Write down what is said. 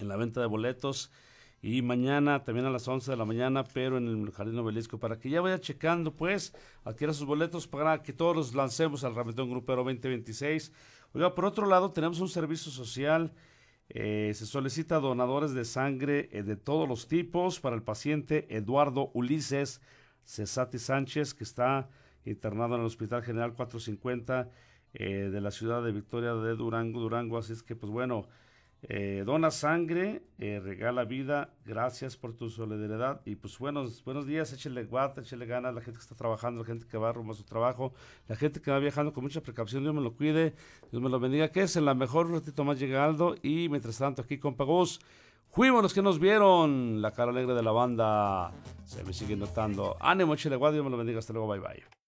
en la venta de boletos. Y mañana también a las 11 de la mañana, pero en el Jardín Obelisco, para que ya vaya checando, pues, adquiera sus boletos para que todos los lancemos al Reventón Grupero 2026. Oiga, por otro lado, tenemos un servicio social. Se solicita donadores de sangre de todos los tipos para el paciente Eduardo Ulises Cesati Sánchez, que está internado en el Hospital General 450 de la ciudad de Victoria de Durango. Así es que, pues bueno, dona sangre, regala vida. Gracias por tu solidaridad. Y pues buenos días, échele guata, échele ganas, la gente que está trabajando, la gente que va rumbo a su trabajo, la gente que va viajando con mucha precaución. Dios me lo cuide, Dios me lo bendiga. Que es en la mejor. Un ratito más llega Aldo. Y mientras tanto, aquí con Pagos, fuimos los que nos vieron. La cara alegre de la banda se me sigue notando. Ánimo, échele guata, Dios me lo bendiga. Hasta luego, bye bye.